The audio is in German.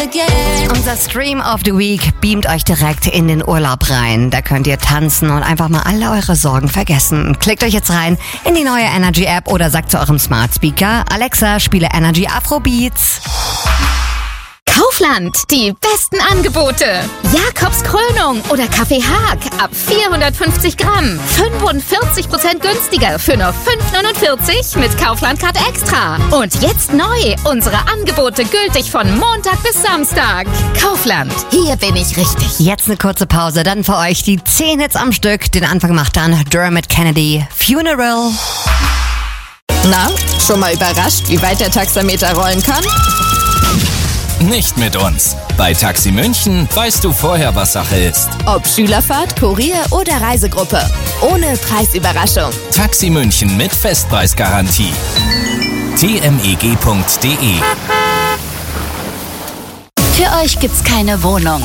again. Unser Stream of the Week beamt euch direkt in den Urlaub rein. Da könnt ihr tanzen und einfach mal alle eure Sorgen vergessen. Klickt euch jetzt rein in die neue Energy App oder sagt zu eurem Smart Speaker: Alexa, spiele Energy Afrobeats. Kaufland, die besten Angebote. Jakobs Krönung oder Kaffee Haag ab 450 Gramm. 45% günstiger für nur 5,49 mit Kaufland Card Extra. Und jetzt neu, unsere Angebote gültig von Montag bis Samstag. Kaufland, hier bin ich richtig. Jetzt eine kurze Pause, dann für euch die 10 Hits am Stück. Den Anfang macht dann Dermot Kennedy, Funeral. Na, schon mal überrascht, wie weit der Taxameter rollen kann? Nicht mit uns. Bei Taxi München weißt du vorher, was Sache ist. Ob Schülerfahrt, Kurier oder Reisegruppe. Ohne Preisüberraschung. Taxi München mit Festpreisgarantie. tmeg.de. Für euch gibt's keine Wohnung,